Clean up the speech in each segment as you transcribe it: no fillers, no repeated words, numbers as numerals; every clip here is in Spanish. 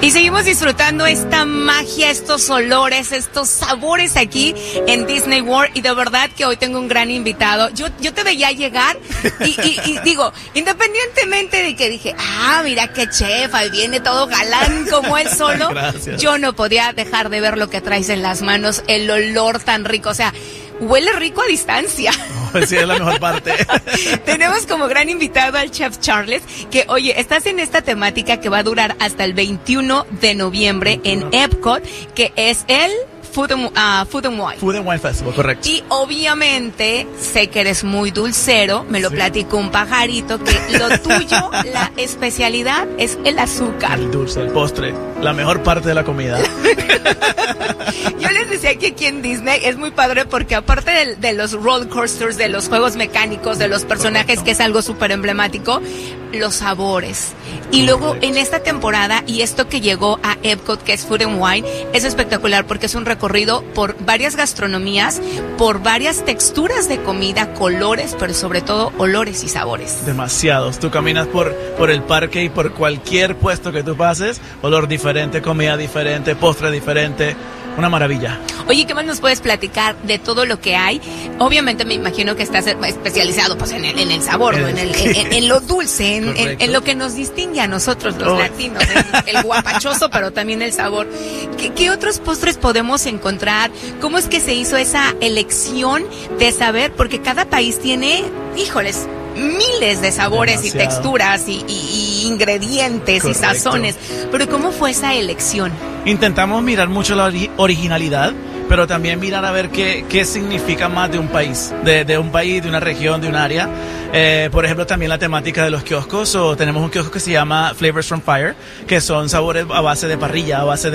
Y seguimos disfrutando esta magia, estos olores, estos sabores aquí en Disney World. Y de verdad que hoy tengo un gran invitado. Yo te veía llegar y digo, independientemente de que dije, mira qué chef, ahí viene todo galán como él solo. Gracias. Yo no podía dejar de ver lo que traes en las manos, el olor tan rico. O sea, huele rico a distancia. Oh, sí, es la mejor parte. Tenemos como gran invitado al Chef Charles, que oye, estás en esta temática que va a durar hasta el 21 de noviembre en Epcot, que es el Food and Wine. Food and Wine Festival, correcto. Y obviamente sé que eres muy dulcero, me lo platicó un pajarito, que lo tuyo, la especialidad es el azúcar. El dulce, el postre, la mejor parte de la comida. Yo les decía que aquí en Disney es muy padre porque aparte de los roller coasters, de los juegos mecánicos, de los personajes, correcto, que es algo súper emblemático, los sabores. Y luego en esta temporada, y esto que llegó a Epcot, que es Food and Wine, es espectacular porque es un recorrido por varias gastronomías, por varias texturas de comida, colores, pero sobre todo olores y sabores. Demasiados. Tú caminas por el parque y por cualquier puesto que tú pases, olor diferente, comida diferente, postre diferente. Una maravilla. Oye, ¿qué más nos puedes platicar de todo lo que hay? Obviamente me imagino que estás especializado pues en el sabor, ¿no? en lo dulce, en lo que nos distingue a nosotros los latinos, el guapachoso, pero también el sabor. ¿Qué otros postres podemos encontrar? ¿Cómo es que se hizo esa elección de saber? Porque cada país tiene, híjoles, miles de sabores. Demasiado. Y texturas y ingredientes. Correcto. Y sazones. Pero ¿cómo fue esa elección? Intentamos mirar mucho la originalidad, pero también mirar a ver qué significa más de un país, de un país, de una región, de un área. Por ejemplo, también la temática de los kioscos, tenemos un kiosco que se llama Flavors from Fire, que son sabores a base de parrilla, a base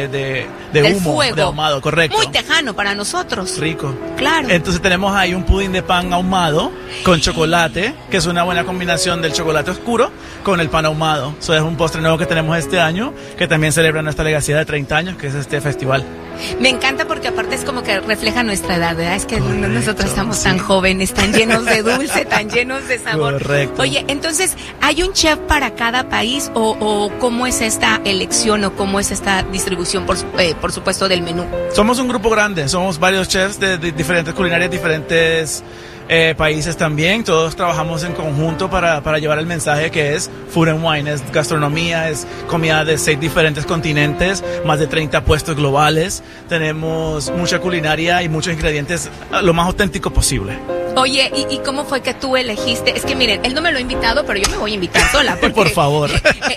de humo, fuego. De ahumado, correcto. Muy tejano para nosotros. Rico. Claro. Entonces tenemos ahí un pudín de pan ahumado con chocolate, que es una buena combinación del chocolate oscuro con el pan ahumado. Eso es un postre nuevo que tenemos este año, que también celebra nuestra legacy de 30 años, que es este festival. Me encanta porque aparte es como que refleja nuestra edad, ¿verdad? Es que correcto, nosotros estamos tan jóvenes, tan llenos de dulce, tan llenos de sabor. Correcto. Oye, entonces, ¿hay un chef para cada país o cómo es esta elección o cómo es esta distribución, por supuesto, del menú? Somos un grupo grande, somos varios chefs de diferentes culinarias, diferentes países también. Todos trabajamos en conjunto para llevar el mensaje que es Food and Wine, es gastronomía, es comida de 6 diferentes continentes, más de 30 puestos globales. Tenemos mucha culinaria y muchos ingredientes lo más auténtico posible. Oye, ¿y cómo fue que tú elegiste? Es que miren, él no me lo ha invitado, pero yo me voy a invitar sola. Porque, por favor.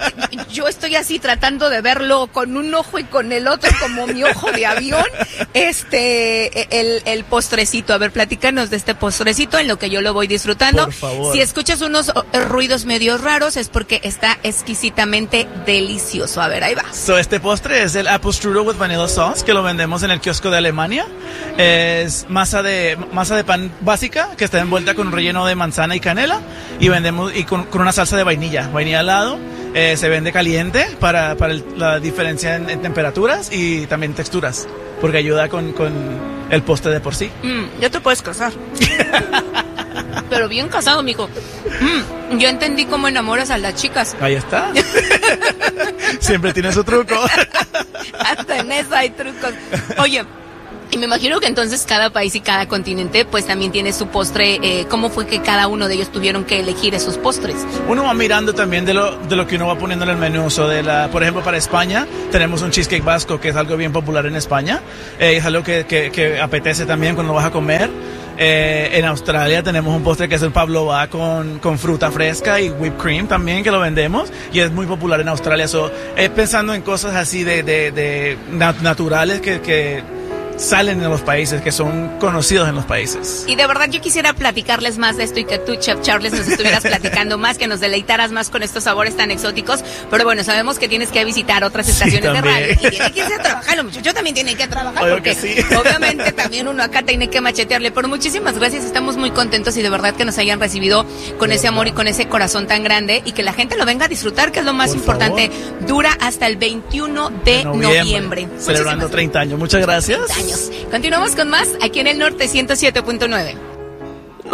Yo estoy así tratando de verlo con un ojo y con el otro como mi ojo de avión. El postrecito. A ver, platícanos de este postrecito en lo que yo lo voy disfrutando. Por favor. Si escuchas unos ruidos medio raros es porque está exquisitamente delicioso. A ver, ahí va. Este postre es el Apple Strudel with Vanilla Sauce, que lo vendemos en el kiosco de Alemania. Es masa de pan básica, que está envuelta con un relleno de manzana y canela, y vendemos con una salsa de vainilla al lado. Se vende caliente para la diferencia en temperaturas y también texturas, porque ayuda con el postre de por sí. Ya te puedes casar. Pero bien casado, mijo. Yo entendí cómo enamoras a las chicas. Ahí está. Siempre tiene su truco. Hasta en eso hay trucos. Oye, y me imagino que entonces cada país y cada continente pues también tiene su postre. ¿Cómo fue que cada uno de ellos tuvieron que elegir esos postres? Uno va mirando también de lo que uno va poniendo en el menú. Por ejemplo, para España tenemos un cheesecake vasco, que es algo bien popular en España. Es algo que apetece también cuando vas a comer. En Australia tenemos un postre que es el pavlova con fruta fresca y whipped cream también, que lo vendemos y es muy popular en Australia. Pensando en cosas así de naturales que salen en los países, que son conocidos en los países. Y de verdad yo quisiera platicarles más de esto y que tú, Chef Charles, nos estuvieras platicando más, que nos deleitaras más con estos sabores tan exóticos, pero bueno, sabemos que tienes que visitar otras estaciones de radio y tiene que irse a trabajar, los muchachos también tienen que trabajar. Obvio porque sí. Obviamente también uno acá tiene que machetearle, pero muchísimas gracias, estamos muy contentos y de verdad que nos hayan recibido con ese amor y con ese corazón tan grande y que la gente lo venga a disfrutar, que es lo más importante. Dura hasta el 21 de noviembre. Celebrando 30 años. Muchas gracias. 30 años. Continuamos con más aquí en el Norte 107.9.